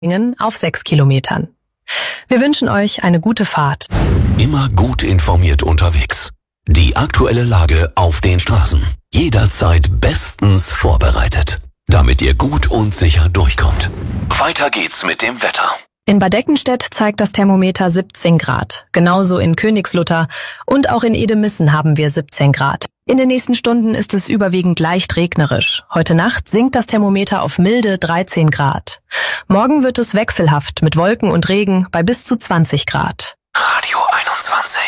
auf 6 Kilometern. Wir wünschen euch eine gute Fahrt. Immer gut informiert unterwegs. Die aktuelle Lage auf den Straßen. Jederzeit bestens vorbereitet, damit ihr gut und sicher durchkommt. Weiter geht's mit dem Wetter. In Bad Eckenstedt zeigt das Thermometer 17 Grad. Genauso in Königslutter und auch in Edemissen haben wir 17 Grad. In den nächsten Stunden ist es überwiegend leicht regnerisch. Heute Nacht sinkt das Thermometer auf milde 13 Grad. Morgen wird es wechselhaft mit Wolken und Regen bei bis zu 20 Grad. Radio 21.